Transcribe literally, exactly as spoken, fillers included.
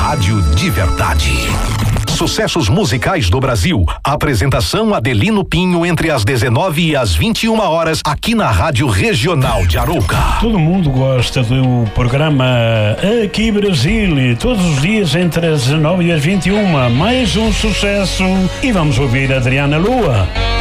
rádio de verdade. Sucessos musicais do Brasil. Apresentação Adelino Pinho entre as dezenove e as vinte e uma horas aqui na Rádio Regional de Arouca. Todo mundo gosta do programa Aqui Brasil, todos os dias entre as dezenove e as vinte e uma. Mais um sucesso e vamos ouvir Adriana Lua.